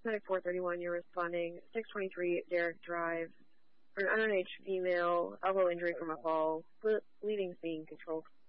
Medic 431, you're responding 623 Derrick Drive for an underage female, elbow injury from a fall, bleeding being controlled.